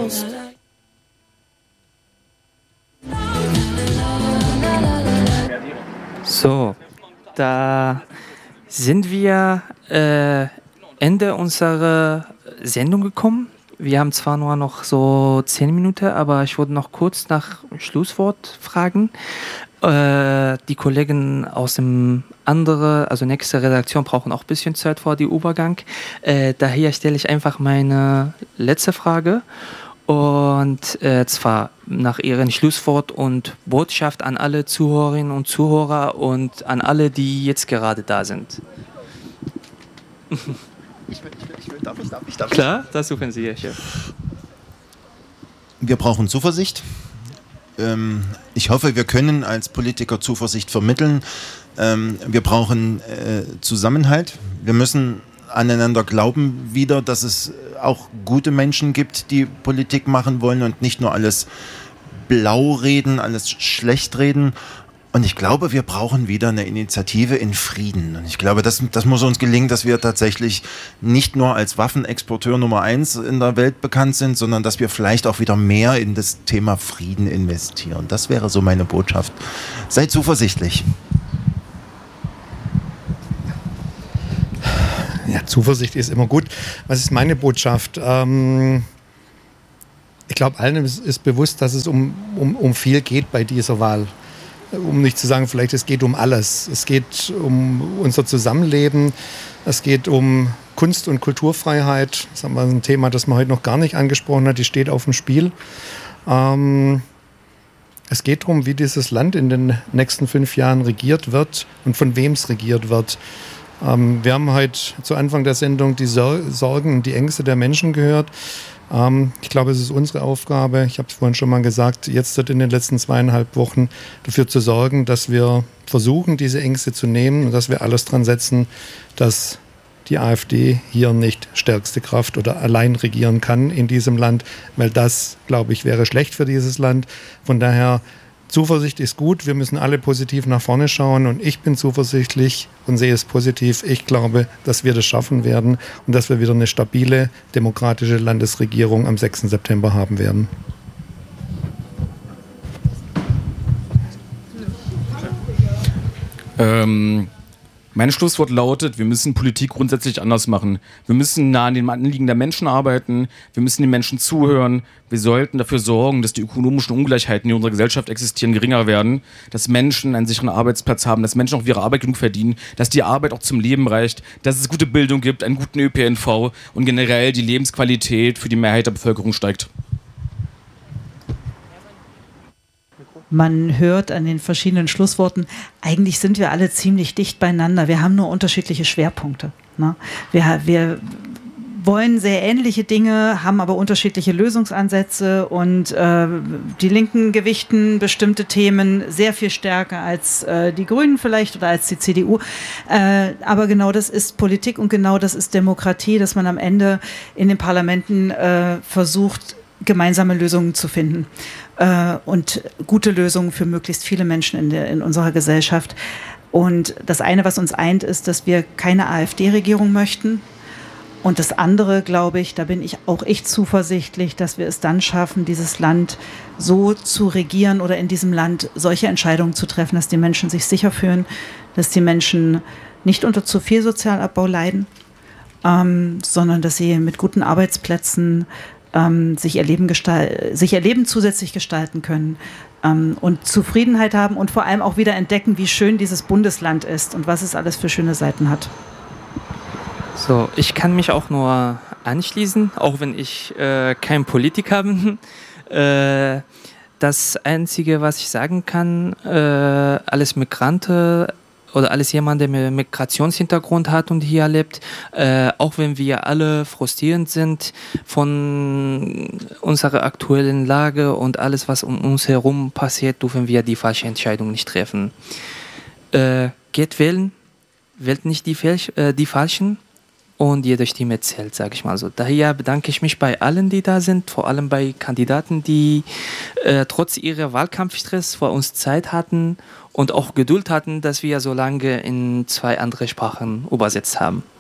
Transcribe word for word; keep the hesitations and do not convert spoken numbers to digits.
Faust. So, da sind wir äh, Ende unserer Sendung gekommen. Wir haben zwar nur noch so zehn Minuten, aber ich wollte noch kurz nach Schlusswort fragen. Äh, die Kollegen aus dem anderen, also nächste Redaktion, brauchen auch ein bisschen Zeit vor dem Übergang. Äh, daher stelle ich einfach meine letzte Frage. Und äh, zwar nach Ihrem Schlusswort und Botschaft an alle Zuhörerinnen und Zuhörer und an alle, die jetzt gerade da sind. Ich will, ich will, ich will, darf ich, darf ich, darf ich? Klar, das suchen Sie, Herr Chef. Wir brauchen Zuversicht. Ähm, ich hoffe, wir können als Politiker Zuversicht vermitteln. Ähm, wir brauchen äh, Zusammenhalt. Wir müssen aneinander glauben wieder, dass es auch gute Menschen gibt, die Politik machen wollen und nicht nur alles blau reden, alles schlecht reden. Und ich glaube, wir brauchen wieder eine Initiative in Frieden. Und ich glaube, das, das muss uns gelingen, dass wir tatsächlich nicht nur als Waffenexporteur Nummer eins in der Welt bekannt sind, sondern dass wir vielleicht auch wieder mehr in das Thema Frieden investieren. Das wäre so meine Botschaft. Seid zuversichtlich. Ja, Zuversicht ist immer gut. Was ist meine Botschaft? Ähm, ich glaube, allen ist, ist bewusst, dass es um, um, um viel geht bei dieser Wahl. Um nicht zu sagen, vielleicht es geht um alles. Es geht um unser Zusammenleben. Es geht um Kunst- und Kulturfreiheit. Das ist ein Thema, das man heute noch gar nicht angesprochen hat. Die steht auf dem Spiel. Ähm, es geht darum, wie dieses Land in den nächsten fünf Jahren regiert wird und von wem es regiert wird. Ähm, wir haben heute zu Anfang der Sendung die Sor- Sorgen und die Ängste der Menschen gehört. Ähm, ich glaube, es ist unsere Aufgabe, ich habe es vorhin schon mal gesagt, jetzt in den letzten zweieinhalb Wochen dafür zu sorgen, dass wir versuchen, diese Ängste zu nehmen und dass wir alles dran setzen, dass die AfD hier nicht stärkste Kraft oder allein regieren kann in diesem Land, weil das, glaube ich, wäre schlecht für dieses Land. Von daher, Zuversicht ist gut, wir müssen alle positiv nach vorne schauen und ich bin zuversichtlich und sehe es positiv. Ich glaube, dass wir das schaffen werden und dass wir wieder eine stabile, demokratische Landesregierung am sechsten September haben werden. Ähm, mein Schlusswort lautet, wir müssen Politik grundsätzlich anders machen. Wir müssen nah an den Anliegen der Menschen arbeiten, wir müssen den Menschen zuhören, wir sollten dafür sorgen, dass die ökonomischen Ungleichheiten, die in unserer Gesellschaft existieren, geringer werden, dass Menschen einen sicheren Arbeitsplatz haben, dass Menschen auch für ihre Arbeit genug verdienen, dass die Arbeit auch zum Leben reicht, dass es gute Bildung gibt, einen guten Ö P N V und generell die Lebensqualität für die Mehrheit der Bevölkerung steigt. Man hört an den verschiedenen Schlussworten, eigentlich sind wir alle ziemlich dicht beieinander. Wir haben nur unterschiedliche Schwerpunkte. Ne? Wir, wir wollen sehr ähnliche Dinge, haben aber unterschiedliche Lösungsansätze und äh, die Linken gewichten bestimmte Themen sehr viel stärker als äh, die Grünen vielleicht oder als die C D U. Äh, aber genau das ist Politik und genau das ist Demokratie, dass man am Ende in den Parlamenten äh, versucht, gemeinsame Lösungen zu finden äh, und gute Lösungen für möglichst viele Menschen in, der, in unserer Gesellschaft. Und das eine, was uns eint, ist, dass wir keine AfD-Regierung möchten. Und das andere, glaube ich, da bin ich auch echt zuversichtlich, dass wir es dann schaffen, dieses Land so zu regieren oder in diesem Land solche Entscheidungen zu treffen, dass die Menschen sich sicher fühlen, dass die Menschen nicht unter zu viel Sozialabbau leiden, ähm, sondern dass sie mit guten Arbeitsplätzen ähm, sich, ihr Leben gestal- sich ihr Leben zusätzlich gestalten können ähm, und Zufriedenheit haben und vor allem auch wieder entdecken, wie schön dieses Bundesland ist und was es alles für schöne Seiten hat. So, ich kann mich auch nur anschließen, auch wenn ich äh, kein Politiker bin. Äh, das Einzige, was ich sagen kann, äh, alles Migranten oder alles jemand, der einen Migrationshintergrund hat und hier lebt, äh, auch wenn wir alle frustrierend sind von unserer aktuellen Lage und alles, was um uns herum passiert, dürfen wir die falsche Entscheidung nicht treffen. Äh, geht wählen, wählt nicht die, äh, die Falschen. Und jede Stimme zählt, sage ich mal so. Daher bedanke ich mich bei allen, die da sind, vor allem bei Kandidaten, die äh, trotz ihrer Wahlkampfstress vor uns Zeit hatten und auch Geduld hatten, dass wir so lange in zwei andere Sprachen übersetzt haben.